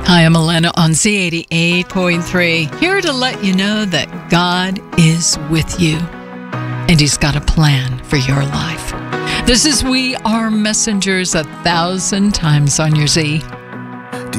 Hi, I'm Elena on Z88.3, here to let you know that God is with you and He's got a plan for your life. This is We Are Messengers 1,000 times on your Z.